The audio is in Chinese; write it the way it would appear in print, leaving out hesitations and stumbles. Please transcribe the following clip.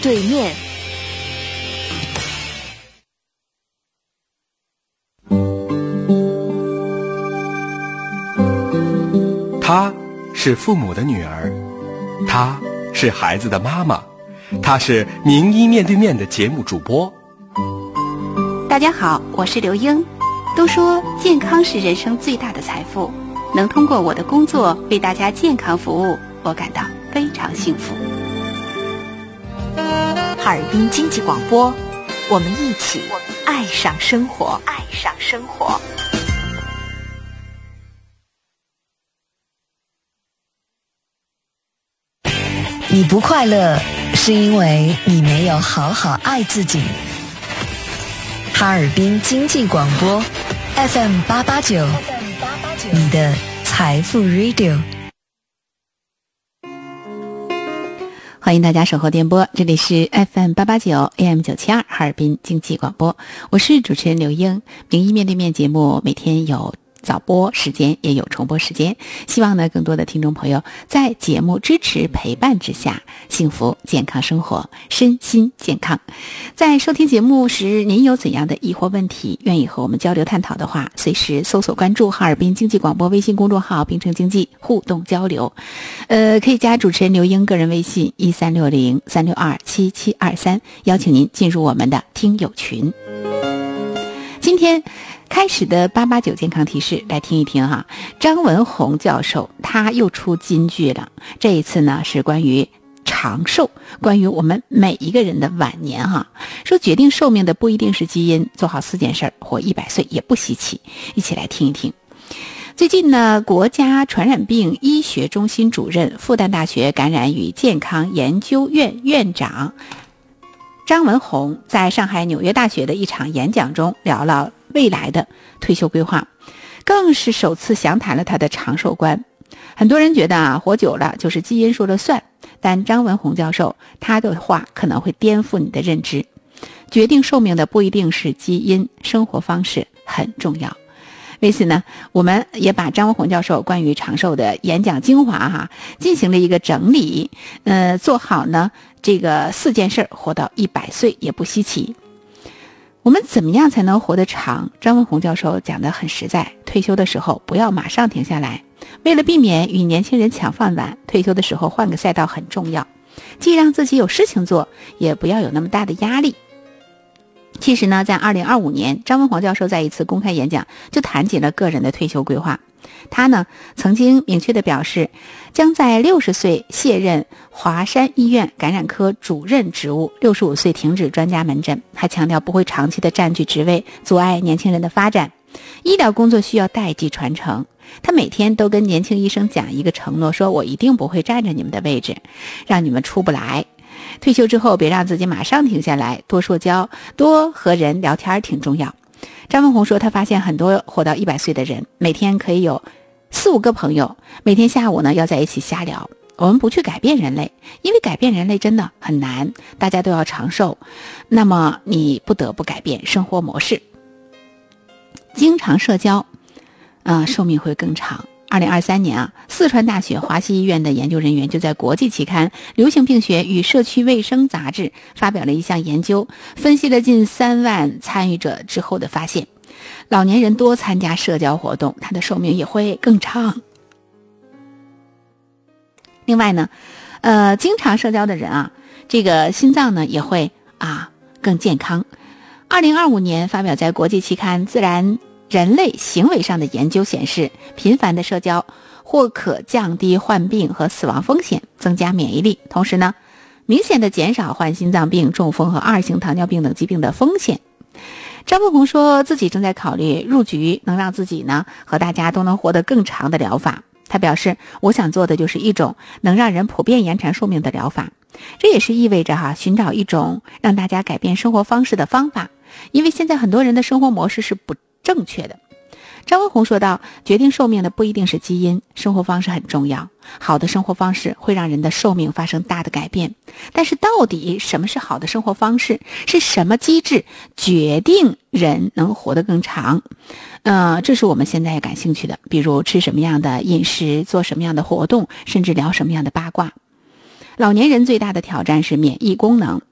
对面。 她是父母的女儿，她是孩子的妈妈，她是名医面对面的节目主播。 大家好，我是刘英。都说健康是人生最大的财富，能通过我的工作为大家健康服务，我感到非常幸福。 哈尔滨经济广播，我们一起爱上生活，爱上生活。你不快乐，是因为你没有好好爱自己。哈尔滨经济广播 FM889，你的财富 Radio。 欢迎大家守候电波，这里是 FM889 AM972 哈尔滨经济广播，我是主持人刘英。名医面对面节目每天有早播时间，也有重播时间，希望呢更多的听众朋友在节目支持陪伴之下，幸福健康生活，身心健康。在收听节目时，您有怎样的疑惑问题，愿意和我们交流探讨的话，随时搜索关注哈尔滨经济广播微信公众号，并称经济互动交流。可以加主持人刘英个人微信1360-362-7723，邀请您进入我们的听友群。今天开始的889健康提示，来听一听哈。张文宏教授他又出金句了，这一次呢是关于长寿，关于我们每一个人的晚年哈。说决定寿命的不一定是基因，做好4件事，活100岁也不稀奇。一起来听一听。最近呢，国家传染病医学中心主任、复旦大学感染与健康研究院院长张文宏在上海纽约大学的一场演讲中聊了未来的退休规划，更是首次详谈了他的长寿观。很多人觉得活久了就是基因说了算，但张文宏教授他的话可能会颠覆你的认知。决定寿命的不一定是基因，生活方式很重要。为此呢，我们也把张文宏教授关于长寿的演讲精华进行了一个整理，做好呢这个4件事，活到100岁也不稀奇。我们怎么样才能活得长？张文宏教授讲得很实在，退休的时候不要马上停下来，为了避免与年轻人抢饭碗，退休的时候换个赛道很重要，既让自己有事情做，也不要有那么大的压力。其实呢，在2025年，张文宏教授在一次公开演讲就谈及了个人的退休规划。他呢曾经明确地表示，将在60岁卸任华山医院感染科主任职务，65岁停止专家门诊，还强调不会长期的占据职位，阻碍年轻人的发展。医疗工作需要代际传承，他每天都跟年轻医生讲一个承诺，说我一定不会占着你们的位置，让你们出不来。退休之后别让自己马上停下来，多社交，多和人聊天挺重要。张文宏说，他发现很多活到100岁的人，每天可以有4-5个朋友，每天下午呢要在一起瞎聊。我们不去改变人类，因为改变人类真的很难，大家都要长寿，那么你不得不改变生活模式。经常社交寿命会更长。2023年四川大学华西医院的研究人员就在国际期刊《流行病学与社区卫生杂志》发表了一项研究，分析了近3万参与者之后的发现，老年人多参加社交活动，他的寿命也会更长。另外呢，经常社交的人这个心脏呢也会更健康。2025年发表在国际期刊《自然人类行为上的研究》显示，频繁的社交或可降低患病和死亡风险，增加免疫力，同时呢，明显的减少患心脏病、中风和2型糖尿病等疾病的风险。张文宏说自己正在考虑入局能让自己呢和大家都能活得更长的疗法。他表示，我想做的就是一种能让人普遍延长寿命的疗法，这也是意味着寻找一种让大家改变生活方式的方法，因为现在很多人的生活模式是不正确的。张文宏说道，决定寿命的不一定是基因，生活方式很重要，好的生活方式会让人的寿命发生大的改变，但是到底什么是好的生活方式，是什么机制决定人能活得更长，这是我们现在感兴趣的，比如吃什么样的饮食，做什么样的活动，甚至聊什么样的八卦。老年人最大的挑战是免疫功能，